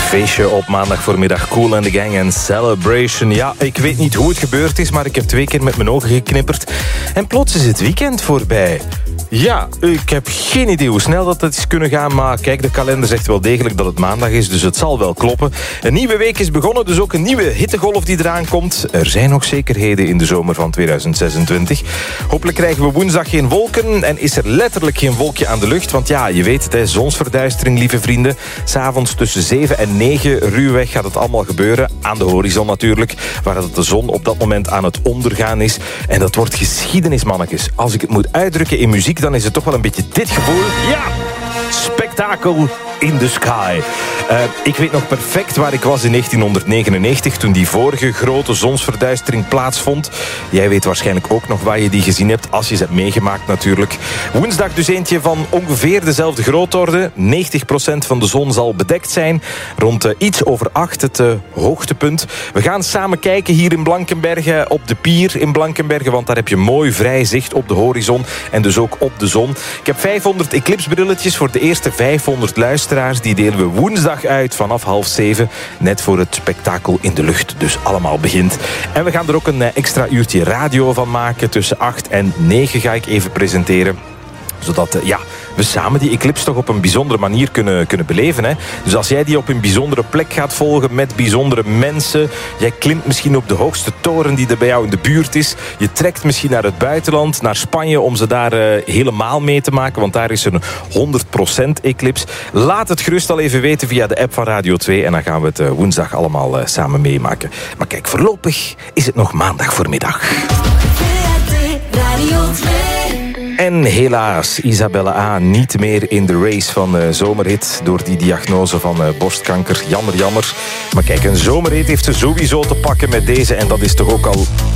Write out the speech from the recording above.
Feestje op maandag voormiddag, Kool and the Gang en Celebration. Ja, ik weet niet hoe het gebeurd is, maar ik heb 2 keer met mijn ogen geknipperd. En plots is het weekend voorbij. Ja, ik heb geen idee hoe snel dat is kunnen gaan, maar kijk, de kalender zegt wel degelijk dat het maandag is, dus het zal wel kloppen. Een nieuwe week is begonnen, dus ook een nieuwe hittegolf die eraan komt. Er zijn nog zekerheden in de zomer van 2026. Hopelijk krijgen we woensdag geen wolken en is er letterlijk geen wolkje aan de lucht, want ja, je weet het, hè, zonsverduistering, lieve vrienden. 'S'avonds tussen 7 en 9 ruwweg gaat het allemaal gebeuren, aan de horizon natuurlijk, waar de zon op dat moment aan het ondergaan is. En dat wordt geschiedenis, mannetjes. Als ik het moet uitdrukken in muziek, dan is het toch wel een beetje dit gevoel. Ja! Spektakel in the sky. Ik weet nog perfect waar ik was in 1999... toen die vorige grote zonsverduistering plaatsvond. Jij weet waarschijnlijk ook nog waar je die gezien hebt... als je ze hebt meegemaakt natuurlijk. Woensdag dus eentje van ongeveer dezelfde grootorde. 90% van de zon zal bedekt zijn. Rond iets over 8 het hoogtepunt. We gaan samen kijken hier in Blankenberge... op de pier in Blankenberge... want daar heb je mooi vrij zicht op de horizon... en dus ook op de zon. Ik heb 500 eclipsbrilletjes voor de eerste 500 luisteraars. Die delen we woensdag uit vanaf 6:30. Net voor het spektakel in de lucht dus allemaal begint. En we gaan er ook een extra uurtje radio van maken. Tussen 8 en 9 ga ik even presenteren. Zodat we samen die eclipse toch op een bijzondere manier kunnen beleven. Hè? Dus als jij die op een bijzondere plek gaat volgen met bijzondere mensen... jij klimt misschien op de hoogste toren die er bij jou in de buurt is... je trekt misschien naar het buitenland, naar Spanje... om ze daar helemaal mee te maken, want daar is een 100% eclipse. Laat het gerust al even weten via de app van Radio 2... en dan gaan we het woensdag allemaal samen meemaken. Maar kijk, voorlopig is het nog maandag voormiddag. Radio 2. En helaas, Isabelle A. niet meer in de race van Zomerhit... door die diagnose van borstkanker. Jammer, jammer. Maar kijk, een Zomerhit heeft ze sowieso te pakken met deze... en dat is toch ook al